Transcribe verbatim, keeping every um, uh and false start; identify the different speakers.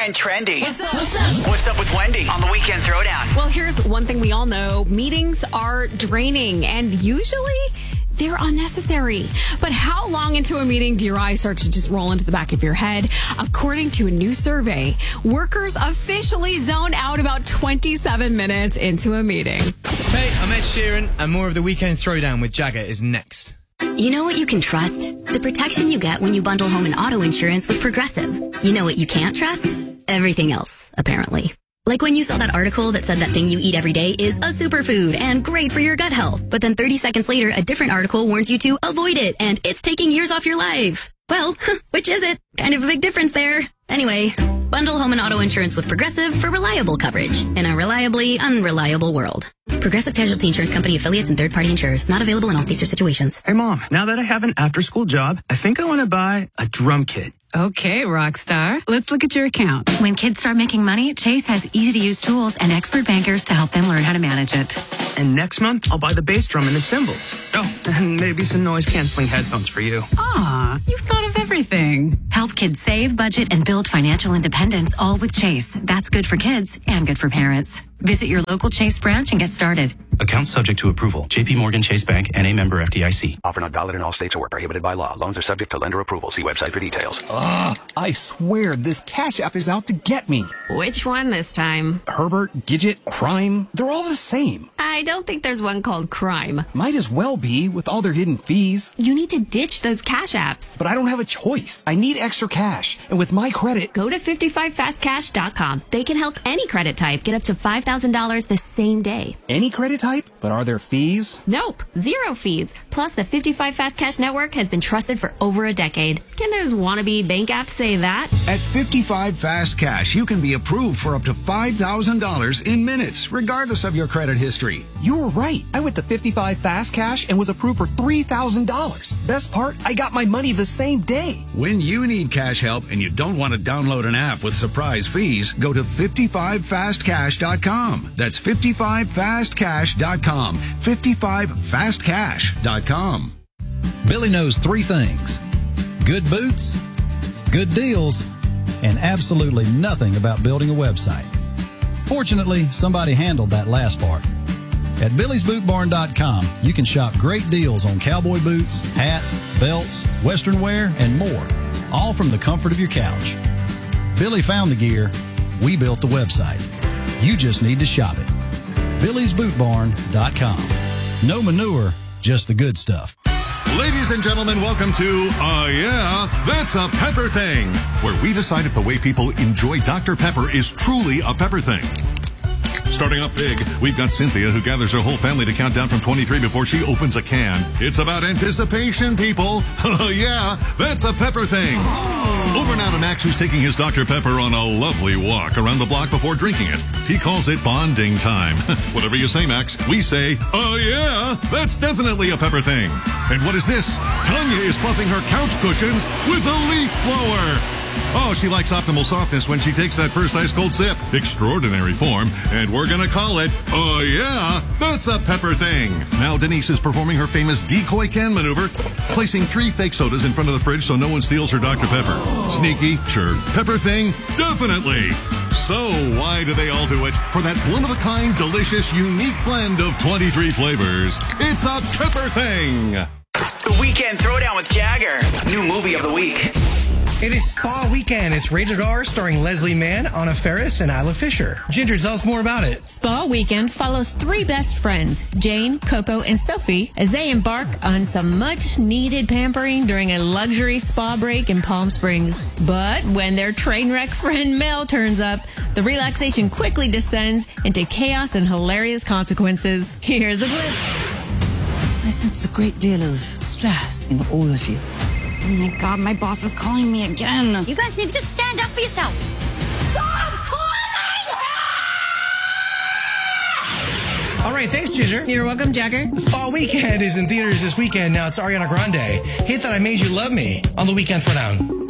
Speaker 1: and trendy.
Speaker 2: What's up? What's up?
Speaker 1: What's up with Wendy on the Weekend Throwdown?
Speaker 2: Well, here's one thing we all know. Meetings are draining, and usually they're unnecessary. But how long into a meeting do your eyes start to just roll into the back of your head? According to a new survey, workers officially zone out about twenty-seven minutes into a meeting.
Speaker 3: Hey, I'm Ed Sheeran, and more of the Weekend Throwdown with Jagger is next.
Speaker 4: You know what you can trust? The protection you get when you bundle home and auto insurance with Progressive. You know what you can't trust? Everything else, apparently. Like when you saw that article that said that thing you eat every day is a superfood and great for your gut health. But then thirty seconds later, a different article warns you to avoid it and it's taking years off your life. Well, which is it? Kind of a big difference there. Anyway, bundle home and auto insurance with Progressive for reliable coverage in a reliably unreliable world. Progressive Casualty Insurance Company affiliates and third-party insurers. Not available in all states or situations.
Speaker 5: Hey, Mom, now that I have an after-school job, I think I want to buy a drum kit.
Speaker 6: Okay, Rockstar. Let's look at your account. When kids start making money, Chase has easy-to-use tools and expert bankers to help them learn how to manage it.
Speaker 5: And next month, I'll buy the bass drum and the cymbals. Oh, and maybe some noise-canceling headphones for you.
Speaker 6: Aw, you've thought of everything. Help kids save, budget, and build financial independence, all with Chase. That's good for kids and good for parents. Visit your local Chase branch and get started.
Speaker 7: Account subject to approval. J P Morgan Chase Bank and a member F D I C.
Speaker 8: Offer not valid in all states or prohibited by law. Loans are subject to lender approval. See website for details.
Speaker 9: Ugh, I swear this Cash App is out to get me.
Speaker 2: Which one this time?
Speaker 9: Herbert, Gidget, Crime, they're all the same.
Speaker 2: I don't think there's one called Crime.
Speaker 9: Might as well be with all their hidden fees.
Speaker 2: You need to ditch those cash apps.
Speaker 9: But I don't have a choice. I need extra cash. And with my credit...
Speaker 2: Go to fifty-five fast cash dot com. They can help any credit type get up to five thousand dollars the same day.
Speaker 9: Any credit type? But are there fees?
Speaker 2: Nope. Zero fees. Plus, the fifty-five Fast Cash Network has been trusted for over a decade. Can those wannabe bank apps say that?
Speaker 10: At fifty-five Fast Cash, you can be approved for up to five thousand dollars in minutes, regardless of your credit history.
Speaker 9: You were right. I went to fifty-five Fast Cash and was approved for three thousand dollars. Best part, I got my money the same day.
Speaker 10: When you need cash help and you don't want to download an app with surprise fees, go to fifty-five fast cash dot com. That's fifty-five fast cash dot com. fifty-five fast cash dot com.
Speaker 11: Billy knows three things: good boots, good deals, and absolutely nothing about building a website. Fortunately, somebody handled that last part. At Billy's Boot Barn dot com, you can shop great deals on cowboy boots, hats, belts, western wear, and more, all from the comfort of your couch. Billy found the gear. We built the website. You just need to shop it. Billy's Boot Barn dot com. No manure, just the good stuff.
Speaker 12: Ladies and gentlemen, welcome to Uh Yeah, That's a Pepper Thing, where we decide if the way people enjoy Doctor Pepper is truly a pepper thing. Starting off big, we've got Cynthia, who gathers her whole family to count down from twenty-three before she opens a can. It's about anticipation, people. Oh yeah, that's a pepper thing. Over now to Max, who's taking his Doctor Pepper on a lovely walk around the block before drinking it. He calls it bonding time. Whatever you say, Max, we say, oh yeah, that's definitely a pepper thing. And what is this? Tanya is fluffing her couch cushions with a leaf blower. Oh, she likes optimal softness when she takes that first ice-cold sip. Extraordinary form. And we're going to call it, oh yeah, that's a pepper thing. Now Denise is performing her famous decoy can maneuver, placing three fake sodas in front of the fridge so no one steals her Doctor Pepper. Sneaky? Sure. Pepper thing? Definitely. So why do they all do it? For that one-of-a-kind, delicious, unique blend of twenty-three flavors. It's a pepper thing.
Speaker 1: The Weekend Throwdown with Jagger. New movie of the week.
Speaker 13: It is Spa Weekend. It's rated R, starring Leslie Mann, Anna Faris, and Isla Fisher. Ginger, tell us more about it.
Speaker 14: Spa Weekend follows three best friends, Jane, Coco, and Sophie, as they embark on some much-needed pampering during a luxury spa break in Palm Springs. But when their train wreck friend Mel turns up, the relaxation quickly descends into chaos and hilarious consequences. Here's a clip.
Speaker 15: I sense a great deal of stress in all of you.
Speaker 16: Oh my God, my boss is calling me again.
Speaker 17: You guys need to just stand up for yourself.
Speaker 13: Stop calling her! All right, thanks, Ginger.
Speaker 14: You're welcome, Jagger.
Speaker 13: Spa Weekend is in theaters this weekend. Now it's Ariana Grande. Hate That I Made You Love Me on the Weekend Throwdown.